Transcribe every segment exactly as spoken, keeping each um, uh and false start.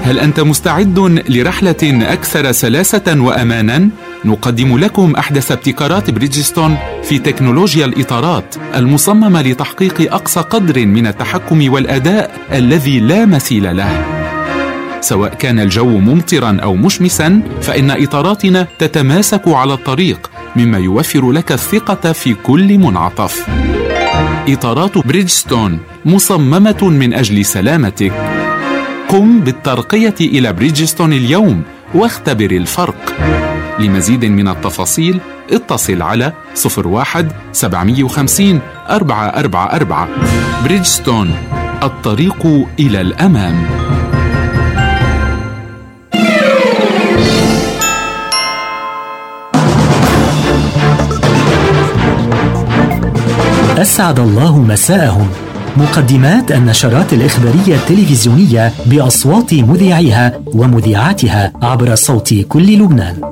هل أنت مستعد لرحلة أكثر سلاسة وأمانا؟ نقدم لكم أحدث ابتكارات بريدجستون في تكنولوجيا الإطارات المصممة لتحقيق أقصى قدر من التحكم والأداء الذي لا مثيل له. سواء كان الجو ممطرا أو مشمسا، فإن إطاراتنا تتماسك على الطريق، مما يوفر لك الثقة في كل منعطف. إطارات بريدجستون مصممة من أجل سلامتك. قم بالترقية إلى بريدجستون اليوم واختبر الفرق. لمزيد من التفاصيل اتصل على صفر واحد سبعمائة وخمسين أربعة أربعة أربعة. بريدجستون، الطريق إلى الأمام. أسعد الله مساءهم. مقدمات النشرات الإخبارية التلفزيونية بأصوات مذيعيها ومذيعاتها عبر صوت كل لبنان.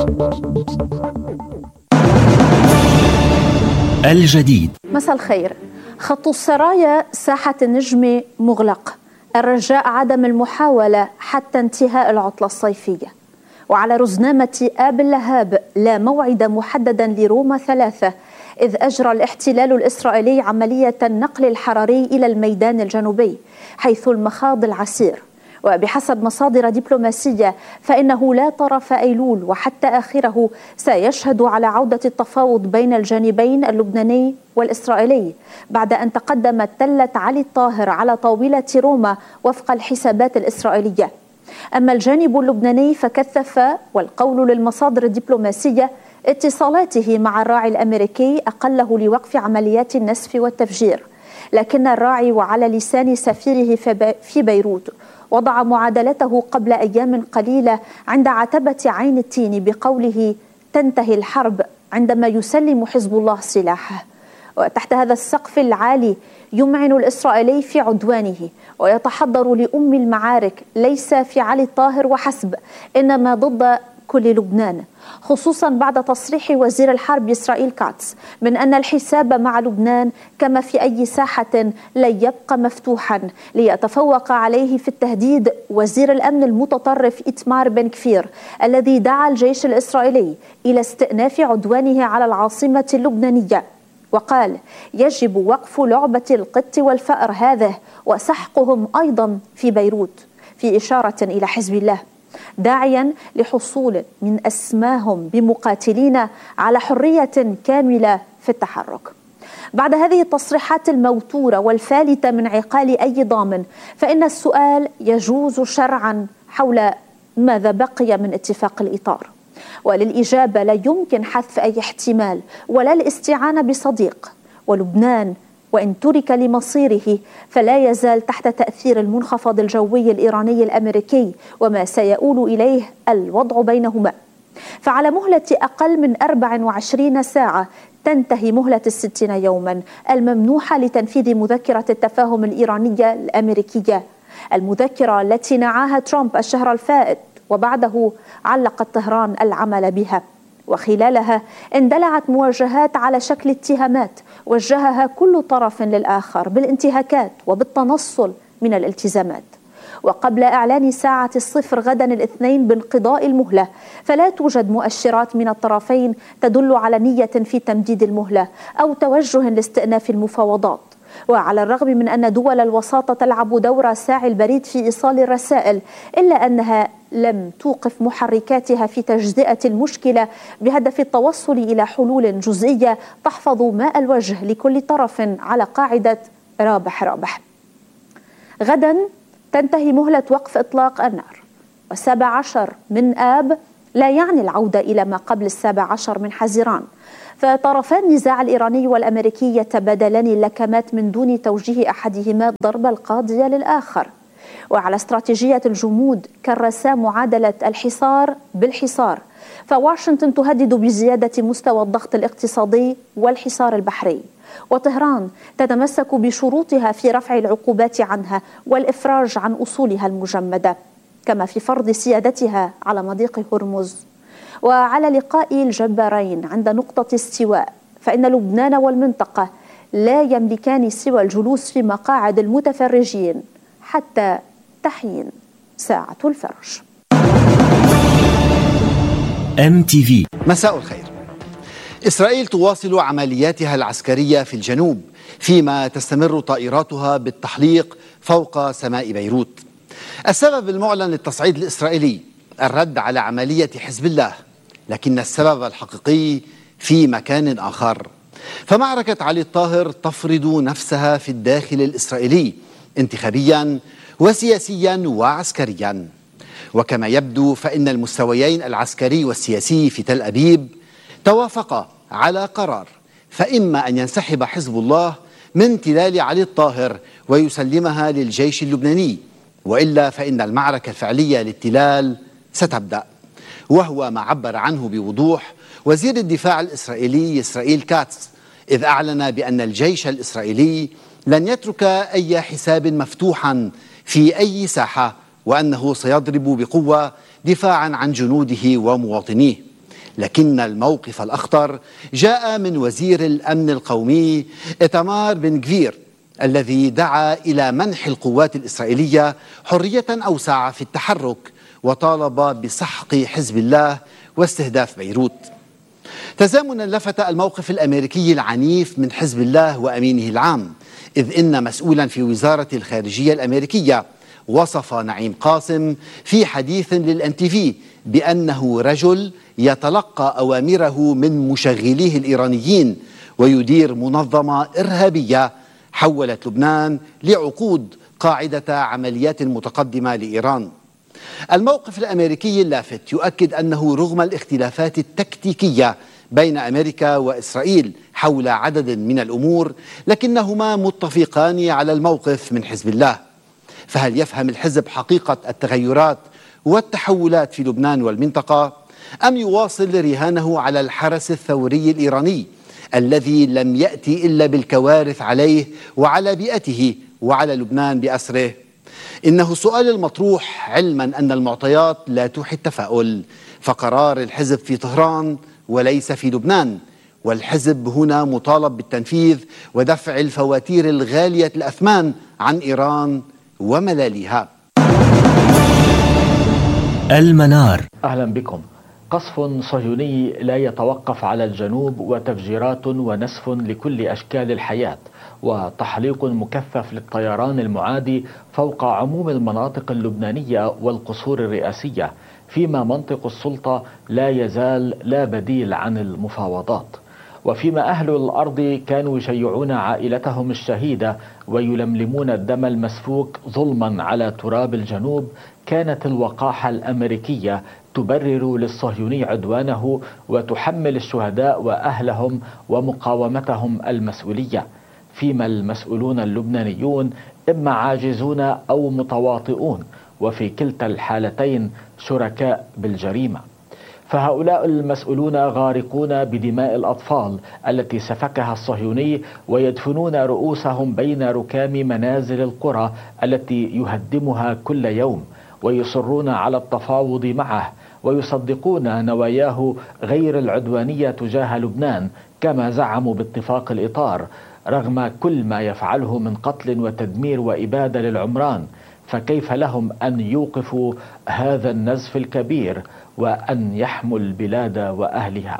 الجديد. مساء الخير. خط السرايا ساحة النجمة مغلق، الرجاء عدم المحاولة حتى انتهاء العطلة الصيفية. وعلى رزنامة آب اللهاب لا موعد محددا لروما ثلاثة، إذ أجرى الاحتلال الإسرائيلي عملية النقل الحراري إلى الميدان الجنوبي حيث المخاض العسير. وبحسب مصادر دبلوماسية فإنه لا طرف أيلول وحتى آخره سيشهد على عودة التفاوض بين الجانبين اللبناني والإسرائيلي، بعد أن تقدمت تلة علي الطاهر على طاولة روما وفق الحسابات الإسرائيلية. أما الجانب اللبناني فكثف، والقول للمصادر الدبلوماسية، اتصالاته مع الراعي الأمريكي أقله لوقف عمليات النسف والتفجير، لكن الراعي وعلى لسان سفيره في بيروت وضع معادلته قبل أيام قليلة عند عتبة عين التين بقوله تنتهي الحرب عندما يسلم حزب الله سلاحه. وتحت هذا السقف العالي يمعن الإسرائيلي في عدوانه ويتحضر لأم المعارك ليس في علي الطاهر وحسب، إنما ضد كل لبنان، خصوصا بعد تصريح وزير الحرب إسرائيل كاتس من أن الحساب مع لبنان كما في أي ساحة لن يبقى مفتوحا، ليتفوق عليه في التهديد وزير الأمن المتطرف إتمار بن كفير الذي دعا الجيش الإسرائيلي إلى استئناف عدوانه على العاصمة اللبنانية، وقال يجب وقف لعبة القط والفأر هذه وسحقهم أيضا في بيروت، في إشارة إلى حزب الله، داعيا لحصول من أسماهم بمقاتلين على حرية كاملة في التحرك. بعد هذه التصريحات الموتورة والفالتة من عقال أي ضامن، فإن السؤال يجوز شرعا حول ماذا بقي من اتفاق الإطار، وللإجابة لا يمكن حذف أي احتمال ولا الاستعانة بصديق. ولبنان وإن ترك لمصيره فلا يزال تحت تأثير المنخفض الجوي الإيراني الأمريكي وما سيؤول إليه الوضع بينهما. فعلى مهلة أقل من أربع وعشرين ساعة تنتهي مهلة الستين يوما الممنوحة لتنفيذ مذكرة التفاهم الإيرانية الأمريكية، المذكرة التي نعاها ترامب الشهر الفائت وبعده علقت طهران العمل بها، وخلالها اندلعت مواجهات على شكل اتهامات وجهها كل طرف للآخر بالانتهاكات وبالتنصل من الالتزامات. وقبل إعلان ساعة الصفر غدا الاثنين بانقضاء المهلة فلا توجد مؤشرات من الطرفين تدل على نية في تمديد المهلة أو توجه لاستئناف المفاوضات. وعلى الرغم من أن دول الوساطة تلعب دور ساعي البريد في إيصال الرسائل، إلا أنها لم توقف محركاتها في تجزئة المشكلة بهدف التوصل إلى حلول جزئية تحفظ ماء الوجه لكل طرف على قاعدة رابح رابح. غدا تنتهي مهلة وقف إطلاق النار، والسابع عشر من آب لا يعني العودة إلى ما قبل السابع عشر من حزيران، فطرفا النزاع الإيراني والأمريكي يتبادلان اللكمات من دون توجيه أحدهما الضربة القاضية للآخر. وعلى استراتيجية الجمود كرسا معادلة الحصار بالحصار، فواشنطن تهدد بزيادة مستوى الضغط الاقتصادي والحصار البحري، وطهران تتمسك بشروطها في رفع العقوبات عنها والإفراج عن أصولها المجمدة، كما في فرض سيادتها على مضيق هرمز. وعلى لقاء الجبارين عند نقطة استواء، فإن لبنان والمنطقة لا يملكان سوى الجلوس في مقاعد المتفرجين حتى تحين ساعة الفرج. إم تي في. مساء الخير. إسرائيل تواصل عملياتها العسكرية في الجنوب فيما تستمر طائراتها بالتحليق فوق سماء بيروت. السبب المعلن للتصعيد الإسرائيلي الرد على عملية حزب الله، لكن السبب الحقيقي في مكان آخر. فمعركة علي الطاهر تفرض نفسها في الداخل الإسرائيلي انتخابيا وسياسيا وعسكريا. وكما يبدو فإن المستويين العسكري والسياسي في تل أبيب توافقا على قرار، فإما أن ينسحب حزب الله من تلال علي الطاهر ويسلمها للجيش اللبناني، وإلا فإن المعركة الفعلية للتلال ستبدأ، وهو ما عبر عنه بوضوح وزير الدفاع الإسرائيلي إسرائيل كاتس، إذ أعلن بأن الجيش الإسرائيلي لن يترك أي حساب مفتوحا في أي ساحة، وأنه سيضرب بقوة دفاعا عن جنوده ومواطنيه. لكن الموقف الأخطر جاء من وزير الأمن القومي إيتمار بن غفير، الذي دعا إلى منح القوات الإسرائيلية حرية أوسع في التحرك، وطالب بسحق حزب الله واستهداف بيروت. تزامنا لفت الموقف الأمريكي العنيف من حزب الله وأمينه العام، إذ إن مسؤولا في وزارة الخارجية الأمريكية وصف نعيم قاسم في حديث للإن تي في بأنه رجل يتلقى أوامره من مشغليه الإيرانيين ويدير منظمة إرهابية حولت لبنان لعقود قاعدة عمليات متقدمة لإيران. الموقف الأمريكي اللافت يؤكد أنه رغم الاختلافات التكتيكية بين أمريكا وإسرائيل حول عدد من الأمور، لكنهما متفقان على الموقف من حزب الله. فهل يفهم الحزب حقيقة التغيرات والتحولات في لبنان والمنطقة، أم يواصل رهانه على الحرس الثوري الإيراني الذي لم يأتي إلا بالكوارث عليه وعلى بيئته وعلى لبنان بأسره؟ إنه السؤال المطروح، علما أن المعطيات لا توحي التفاؤل، فقرار الحزب في طهران وليس في لبنان، والحزب هنا مطالب بالتنفيذ ودفع الفواتير الغالية الأثمان عن إيران وملاليها. المنار. أهلا بكم. قصف صهيوني لا يتوقف على الجنوب، وتفجيرات ونسف لكل أشكال الحياة، وتحليق مكثف للطيران المعادي فوق عموم المناطق اللبنانية والقصور الرئاسية، فيما منطق السلطة لا يزال لا بديل عن المفاوضات. وفيما أهل الأرض كانوا يشيعون عائلتهم الشهيدة ويلملمون الدم المسفوك ظلما على تراب الجنوب، كانت الوقاحة الأمريكية تبرر للصهيوني عدوانه وتحمل الشهداء وأهلهم ومقاومتهم المسؤولية، فيما المسؤولون اللبنانيون إما عاجزون أو متواطئون، وفي كلتا الحالتين شركاء بالجريمة. فهؤلاء المسؤولون غارقون بدماء الأطفال التي سفكها الصهيوني، ويدفنون رؤوسهم بين ركام منازل القرى التي يهدمها كل يوم، ويصرون على التفاوض معه، ويصدقون نواياه غير العدوانية تجاه لبنان كما زعموا باتفاق الإطار، رغم كل ما يفعله من قتل وتدمير وإبادة للعمران. فكيف لهم أن يوقفوا هذا النزف الكبير وأن يحموا البلاد وأهلها؟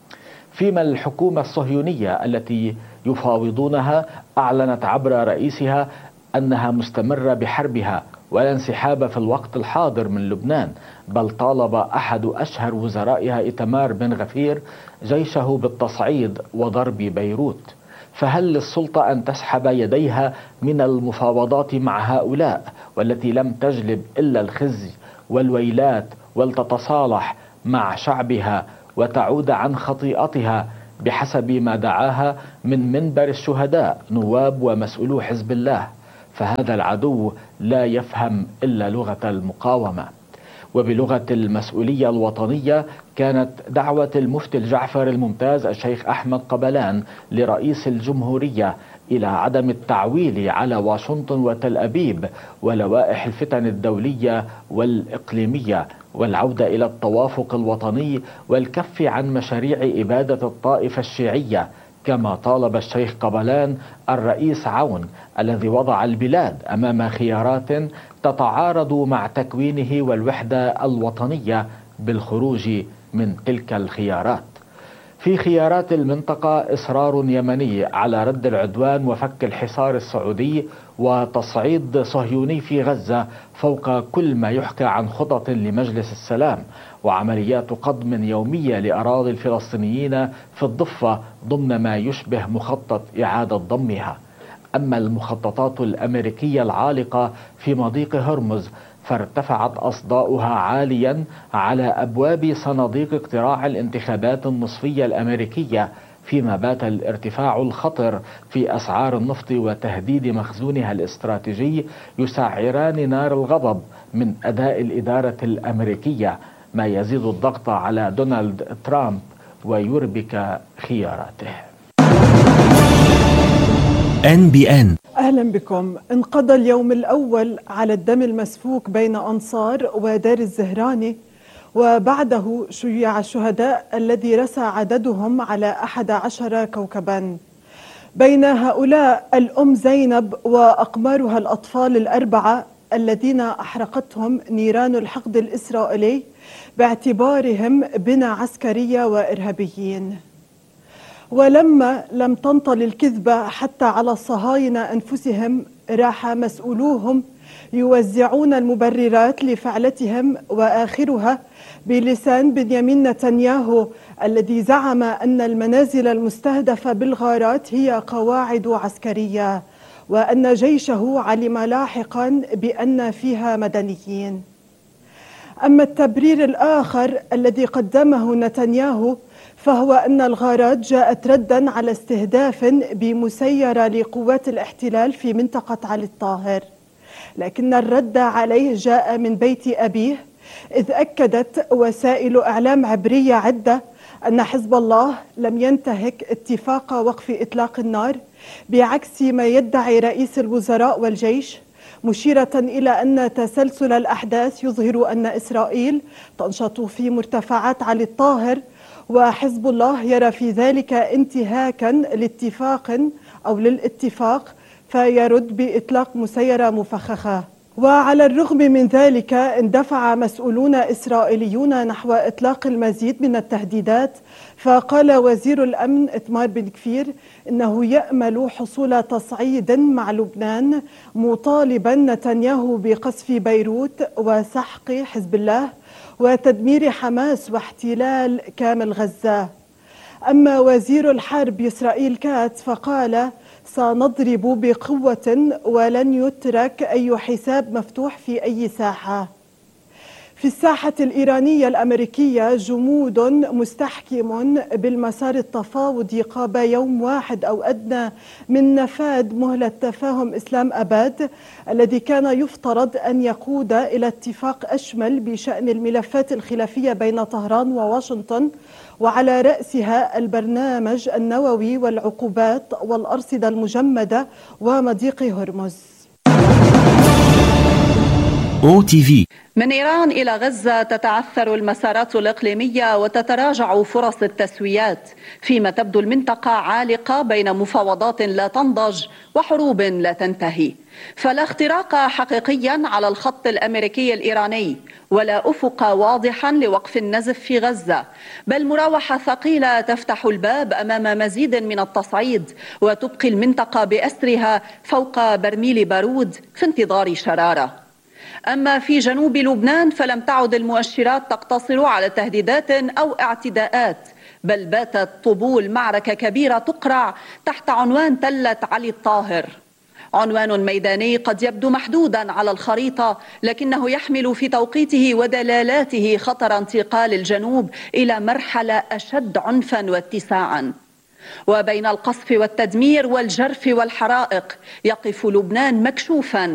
فيما الحكومة الصهيونية التي يفاوضونها أعلنت عبر رئيسها أنها مستمرة بحربها ولا انسحاب في الوقت الحاضر من لبنان، بل طالب أحد أشهر وزرائها إيتمار بن غفير جيشه بالتصعيد وضرب بيروت. فهل للسلطة أن تسحب يديها من المفاوضات مع هؤلاء والتي لم تجلب إلا الخزي والويلات، ولتتصالح مع شعبها وتعود عن خطيئتها بحسب ما دعاها من منبر الشهداء نواب ومسؤولو حزب الله؟ فهذا العدو لا يفهم إلا لغة المقاومة. وبلغة المسؤولية الوطنية كانت دعوة المفتي الجعفر الممتاز الشيخ أحمد قبلان لرئيس الجمهورية إلى عدم التعويل على واشنطن وتل أبيب ولوائح الفتن الدولية والإقليمية، والعودة إلى التوافق الوطني والكف عن مشاريع إبادة الطائفة الشيعية كما طالب الشيخ قبلان الرئيس عون الذي وضع البلاد أمام خيارات تتعارض مع تكوينه والوحدة الوطنية بالخروج من تلك الخيارات. في خيارات المنطقة إصرار يمني على رد العدوان وفك الحصار السعودي وتصعيد صهيوني في غزة فوق كل ما يحكى عن خطط لمجلس السلام، وعمليات قضم يومية لأراضي الفلسطينيين في الضفة ضمن ما يشبه مخطط إعادة ضمها. أما المخططات الأمريكية العالقة في مضيق هرمز فارتفعت أصداؤها عاليا على أبواب صناديق اقتراع الانتخابات النصفية الأمريكية، فيما بات الارتفاع الخطر في أسعار النفط وتهديد مخزونها الاستراتيجي يسعران نار الغضب من أداء الإدارة الأمريكية، ما يزيد الضغط على دونالد ترامب ويربك خياراته. إن بي إن. أهلا بكم. انقضى اليوم الأول على الدم المسفوك بين أنصار ودار الزهراني، وبعده شيع الشهداء الذي رسى عددهم على أحد عشر كوكبا. بين هؤلاء الأم زينب وأقمارها الأطفال الأربعة الذين أحرقتهم نيران الحقد الإسرائيلي باعتبارهم بنى عسكرية وإرهابيين. ولما لم تنطل الكذبة حتى على الصهاينة أنفسهم، راح مسؤولوهم يوزعون المبررات لفعلتهم، وآخرها بلسان بنيامين نتنياهو الذي زعم أن المنازل المستهدفة بالغارات هي قواعد عسكرية، وأن جيشه علم لاحقا بأن فيها مدنيين. أما التبرير الآخر الذي قدمه نتنياهو فهو أن الغارات جاءت ردا على استهداف بمسيرة لقوات الاحتلال في منطقة علي الطاهر، لكن الرد عليه جاء من بيت أبيه، إذ أكدت وسائل إعلام عبرية عدة أن حزب الله لم ينتهك اتفاق وقف إطلاق النار بعكس ما يدعي رئيس الوزراء والجيش، مشيرة إلى أن تسلسل الأحداث يظهر أن إسرائيل تنشط في مرتفعات علي الطاهر، وحزب الله يرى في ذلك انتهاكا لاتفاق أو للاتفاق فيرد بإطلاق مسيرة مفخخة. وعلى الرغم من ذلك اندفع مسؤولون إسرائيليون نحو إطلاق المزيد من التهديدات، فقال وزير الأمن إتمار بن كفير إنه يأمل حصول تصعيد مع لبنان، مطالبا نتنياهو بقصف بيروت وسحق حزب الله وتدمير حماس واحتلال كامل غزة. أما وزير الحرب إسرائيل كاتس فقال سنضرب بقوة ولن يترك أي حساب مفتوح في أي ساحة. في الساحة الإيرانية الأمريكية جمود مستحكم بالمسار التفاوضي قاب يوم واحد أو أدنى من نفاذ مهلة تفاهم إسلام أباد الذي كان يفترض أن يقود إلى اتفاق أشمل بشأن الملفات الخلافية بين طهران وواشنطن، وعلى رأسها البرنامج النووي والعقوبات والأرصدة المجمدة ومضيق هرمز. أو تي في. من إيران إلى غزة تتعثر المسارات الإقليمية وتتراجع فرص التسويات، فيما تبدو المنطقة عالقة بين مفاوضات لا تنضج وحروب لا تنتهي، فلا اختراق حقيقيا على الخط الأمريكي الإيراني ولا أفق واضحا لوقف النزف في غزة، بل مراوحة ثقيلة تفتح الباب أمام مزيد من التصعيد وتبقي المنطقة بأسرها فوق برميل بارود في انتظار شرارة. أما في جنوب لبنان فلم تعد المؤشرات تقتصر على تهديدات أو اعتداءات، بل باتت طبول معركة كبيرة تقرع تحت عنوان تلة علي الطاهر، عنوان ميداني قد يبدو محدودا على الخريطة، لكنه يحمل في توقيته ودلالاته خطر انتقال الجنوب إلى مرحلة أشد عنفا واتساعا. وبين القصف والتدمير والجرف والحرائق يقف لبنان مكشوفا